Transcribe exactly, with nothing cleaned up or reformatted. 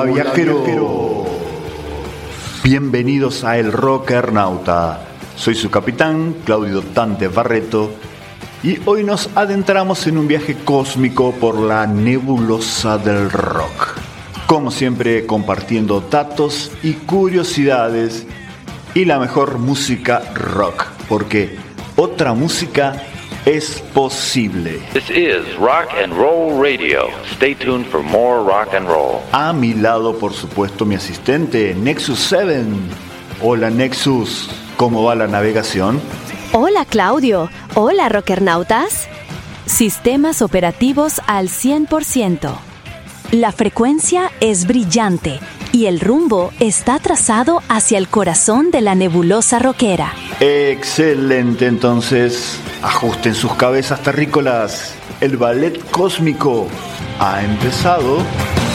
Hola viajero. Bienvenidos a El Rockernauta. Soy su capitán, Claudio Dante Barreto, y hoy nos adentramos en un viaje cósmico por la nebulosa del rock. Como siempre, compartiendo datos y curiosidades y la mejor música rock, porque otra música es posible. This is Rock and Roll Radio. Stay tuned for more rock and roll. A mi lado, por supuesto, mi asistente, Nexus siete. Hola, Nexus. ¿Cómo va la navegación? Hola, Claudio. Hola, rockernautas. Sistemas operativos al cien por ciento. La frecuencia es brillante y el rumbo está trazado hacia el corazón de la nebulosa rockera. Excelente, entonces ajusten sus cabezas terrícolas. El ballet cósmico ha empezado.